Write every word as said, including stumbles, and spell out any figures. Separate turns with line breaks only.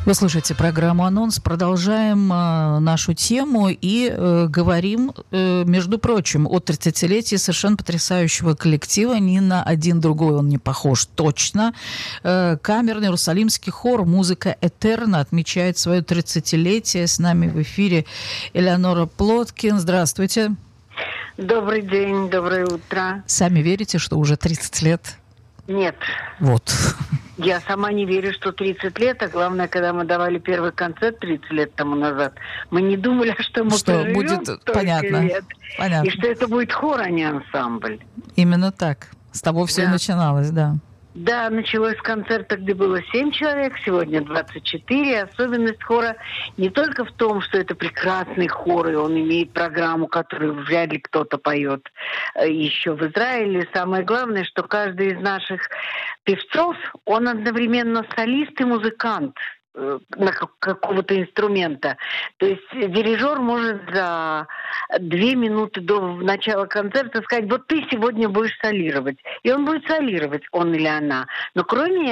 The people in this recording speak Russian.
Вы слушаете программу «Анонс». Продолжаем э, нашу тему и э, говорим, э, между прочим, о тридцатилетии совершенно потрясающего коллектива. Ни на один другой он не похож точно. Э, камерный иерусалимский хор «Музыка Этерна» отмечает свое тридцатилетие. С нами в эфире Элеонора Плоткин. Здравствуйте.
Добрый день, доброе утро.
Сами верите, что уже тридцать лет?
Нет.
Вот.
Я сама не верю, что тридцать лет, а главное, когда мы давали первый концерт тридцать лет тому назад, мы не думали, что мы
что
проживем
будет
столько
понятно.
лет.
Понятно.
И что это будет хор, а не ансамбль.
Именно так. С того все
Да.
и начиналось, да.
Да, началось с концерта, где было семь человек, сегодня двадцать четыре. Особенность хора не только в том, что это прекрасный хор, и он имеет программу, которую вряд ли кто-то поет еще в Израиле. Самое главное, что каждый из наших певцов, он одновременно солист и музыкант на какого-то инструмента. То есть дирижер может за две минуты до начала концерта сказать: вот ты сегодня будешь солировать. И он будет солировать, он или она. Но кроме